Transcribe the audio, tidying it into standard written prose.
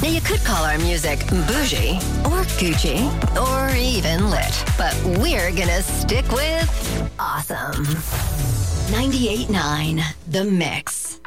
Now, you could call our music bougie or Gucci or even lit, but we're gonna stick with awesome. 98.9 The Mix.